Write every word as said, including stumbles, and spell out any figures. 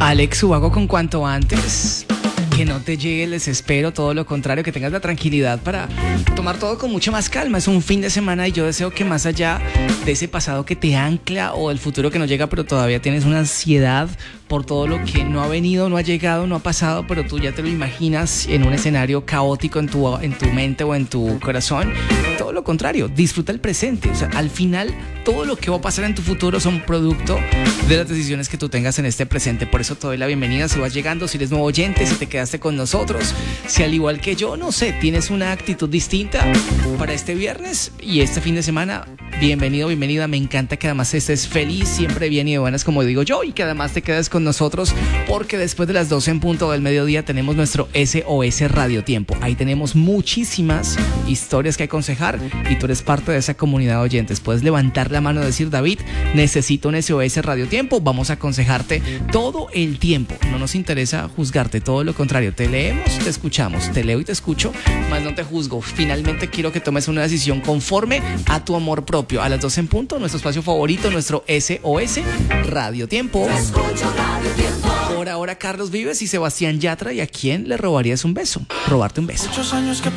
Alex Ubago con cuanto antes. Que no te llegue el desespero, todo lo contrario, que tengas la tranquilidad para tomar todo con mucha más calma. Es un fin de semana y yo deseo que más allá de ese pasado que te ancla o el futuro que no llega, pero todavía tienes una ansiedad por todo lo que no ha venido, no ha llegado, no ha pasado, pero tú ya te lo imaginas en un escenario caótico en tu, en tu mente o en tu corazón. Todo lo contrario, disfruta el presente. O sea, al final, todo lo que va a pasar en tu futuro son producto de las decisiones que tú tengas en este presente. Por eso te doy la bienvenida si vas llegando, si eres nuevo oyente, si te quedaste con nosotros, si al igual que yo, no sé, tienes una actitud distinta para este viernes y este fin de semana. Bienvenido, bienvenida. Me encanta que además estés feliz, siempre bien y de buenas, como digo yo, y que además te quedes con nosotros porque después de las doce en punto del mediodía tenemos nuestro S O S Radio Tiempo. Ahí tenemos muchísimas historias que aconsejar y tú eres parte de esa comunidad de oyentes. Puedes levantar la mano y decir: David, necesito un S O S Radio Tiempo. Vamos a aconsejarte todo el tiempo. No nos interesa juzgarte, todo lo contrario. Te leemos, te escuchamos, te leo y te escucho, más no te juzgo. Finalmente quiero que tomes una decisión conforme a tu amor propio. A las doce en punto, nuestro espacio favorito, nuestro S O S Radio Tiempo. Por ahora, Carlos Vives y Sebastián Yatra. ¿Y a quién le robarías un beso? Robarte un beso.